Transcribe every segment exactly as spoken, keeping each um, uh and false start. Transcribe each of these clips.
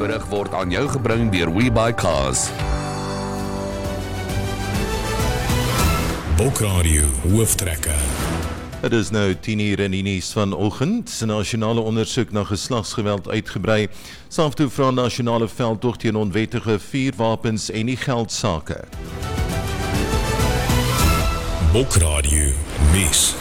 nuusberig word aan jou gebring deur WeBuyCars. Boekradio Hooftrekker. Het is nou tien uur in die nuus vanoggend. Se nasionale ondersoek na geslagsgeweld uitgebrei. SAFTU vra nasionale veldtog teen onwettige vuurwapens en die geldsake. Boekradio nuus.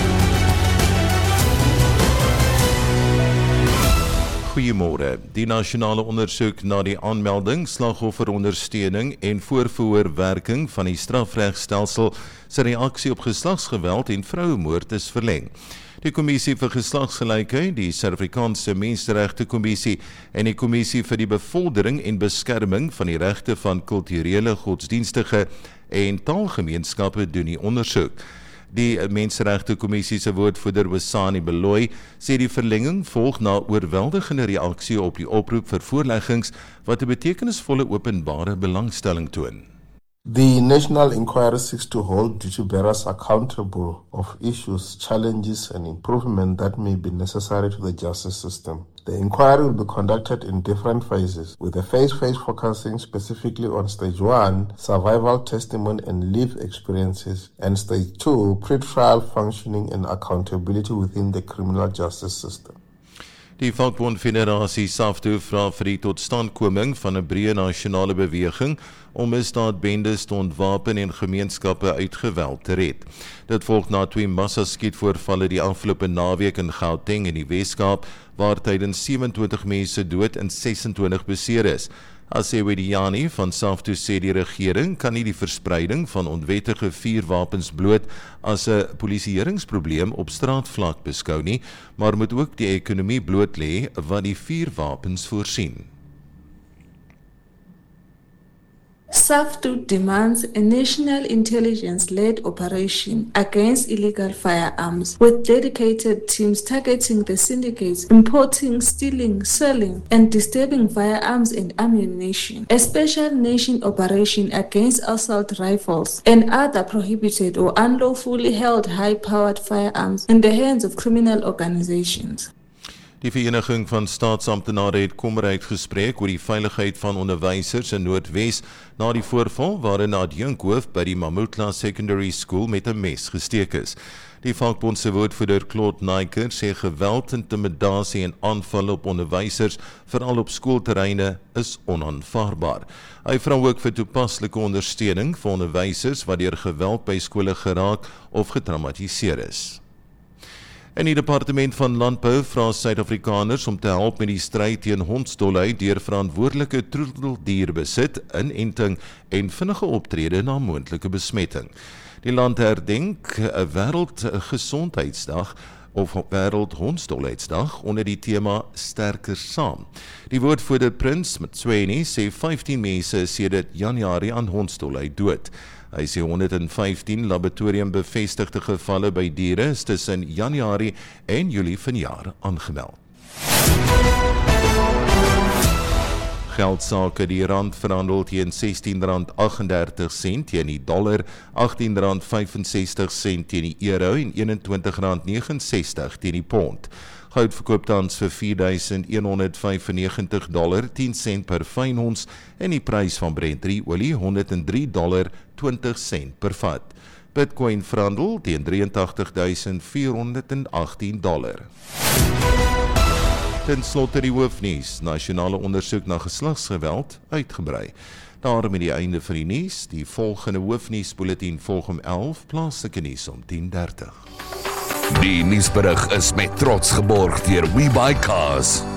Goeiemôre. Die nasionale ondersoek na die aanmelding, slagofferondersteuning en voorverhoorwerking van die strafregstelsel se reaksie op geslagsgeweld en vrouemoord is verleng. Die Kommissie vir Geslagsgelykheid, die Suid-Afrikaanse Menseregte Kommissie en die Kommissie vir die Bevordering en Beskerming van die Regte van Kulturele, Godsdienstige en Taalgemeenskappe doen die ondersoek. Die Menseregte Kommissie se woordvoerder Wesani Beloy sê die verlenging volg na oorweldigende reaksie op die oproep vir voorleggings wat 'n betekenisvolle openbare belangstelling toon. The National Inquiry seeks to hold duty bearers accountable of issues, challenges and improvement that may be necessary to the justice system. The inquiry will be conducted in different phases, with the phase phase focusing specifically on stage one, survival testimony and live experiences, and stage two, pre-trial functioning and accountability within the criminal justice system. Die Vakbond Federasie SAFTU vra vir die totstandkoming van 'n breë nasionale beweging om misdaadbendes te ontwapen en gemeenskappe uit geweld te red. Dit volg na twee massaskietvoorvalle die afgelope naweek in Gauteng en die Weskaap, waar tydens sewe-en-twintig mense dood en ses-en-twintig beseer is. Asewediani van SAFTU sê die regering kan nie die verspreiding van onwettige vuurwapens bloot as 'n polisieeringsprobleem op straatvlak beskou nie, maar moet ook die ekonomie bloot lê wat die vuurwapens voorsien. SAFTU demands a national intelligence-led operation against illegal firearms, with dedicated teams targeting the syndicates importing, stealing, selling, and disturbing firearms and ammunition. A special nation operation against assault rifles and other prohibited or unlawfully held high-powered firearms in the hands of criminal organizations. Die Vereniging van Staatsamptenare het kommer uitgespreek oor die veiligheid van onderwysers in Noordwes na die voorval waarin 'n adjunkhoof by die Mamutla Secondary School met 'n mes gesteek is. Die vakbond se woordvoerder Claude Naiker sê geweld, intimidasie en aanvalle op onderwysers, veral op skoolterreine, is onaanvaarbaar. Hy vra ook vir toepaslike ondersteuning vir onderwysers wat deur geweld by skole geraak of getraumatiseer is. En die Departement van Landbou vra Suid-Afrikaners om te help met die stryd teen hondsdolheid deur verantwoordelike troeteldierbesit, inenting en vinnige optrede na moontlike besmetting. Die land herdenk 'n wêreldgesondheidsdag of wêreldhondsdolheidsdag onder die tema Sterker Saam. Die woordvoerder Prins Mtsweni sê vyftien mense is sedert Januarie aan hondsdolheid dood. Hy sê honderdvyftien laboratoriumbevestigde gevalle by diere is tussen Januarie en Julie vanjaar aangemeld. Geldsake, die rand verhandel teen sestien rand agt-en-dertig sent teen die dollar, agttien rand vyf-en-sestig sent teen die euro en eenentwintig rand nege en sestig teen die pond. Goud verkoop tans vir vier duisend een honderd vyfennegentig dollar, tien sent per fyn ons en die prys van Brent olie honderd en drie dollar twintig sent per vat. Bitcoin verhandel teen drieëntagtig duisend vierhonderd en agttien dollar. Ten slotte die hoofnuus, nasionale ondersoek na geslagsgeweld uitgebrei. Daarmee die einde van die nuus, die volgende hoofnuusbulletin volg om elf, plaaslike nuus om tien dertig. Die nuusberig is met trots geborg deur WeBuyCars.